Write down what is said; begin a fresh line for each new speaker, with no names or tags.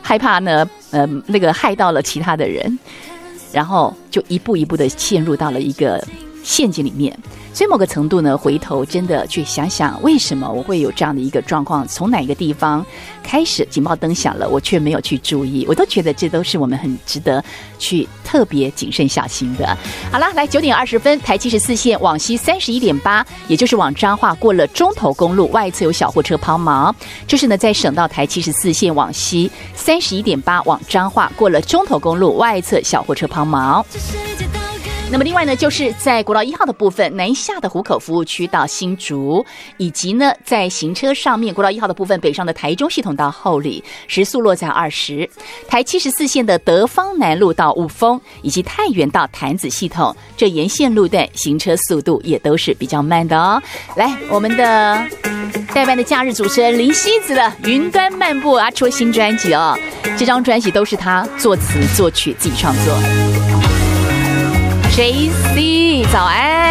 害怕呢，那个害到了其他的人，然后就一步一步的陷入到了一个陷阱里面。所以某个程度呢，回头真的去想想，为什么我会有这样的一个状况？从哪一个地方开始警报灯响了，我却没有去注意？我都觉得这都是我们很值得去特别谨慎小心的。好了，来9:20，台74线往西31.8，也就是往彰化过了中投公路外侧有小货车抛锚，这是呢在省道台74线往西31.8往彰化过了中投公路外侧小货车抛锚。那么另外呢，就是在国道1号的部分，南下的湖口服务区到新竹，以及呢在行车上面，国道1号的部分北上的台中系统到后里，时速落在20。台74线的德芳南路到雾峰，以及太原到潭子系统，这沿线路段行车速度也都是比较慢的哦。来，我们的代班的假日主持人林希子的《云端漫步》啊，出了新专辑哦，这张专辑都是他作词作曲自己创作。JC 早安。